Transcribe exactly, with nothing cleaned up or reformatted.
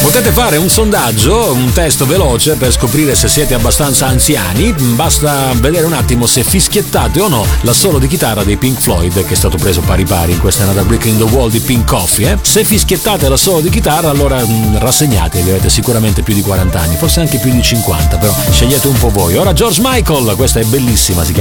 Potete fare un sondaggio, un test veloce per scoprire se siete abbastanza anziani. Basta vedere un attimo se fischiettate o no l'assolo di chitarra dei Pink Floyd, che è stato preso pari pari in questa Another Brick in the Wall di Pink Coffee. Eh? Se fischiettate l'assolo di chitarra, allora mh, rassegnatevi, avete sicuramente più di quaranta anni, forse anche più di cinquanta, però scegliete un po' voi. Ora George Michael, questa è bellissima, si chiama